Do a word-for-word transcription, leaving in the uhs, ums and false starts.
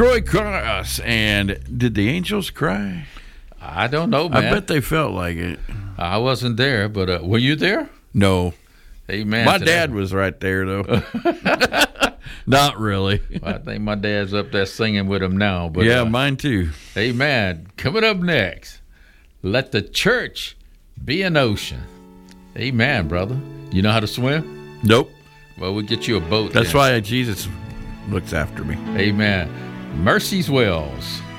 Troy Cross. And did the Angels cry? I don't know, man. I bet they felt like it. I wasn't there, but uh, were you there? No. Amen. My dad that. was right there, though. Not really. Well, I think my dad's up there singing with him now. But, yeah, uh, mine too. Amen. Coming up next, let the church be an ocean. Amen, brother. You know how to swim? Nope. Well, we'll get you a boat. That's then. why Jesus looks after me. Amen. Mercy's Wells.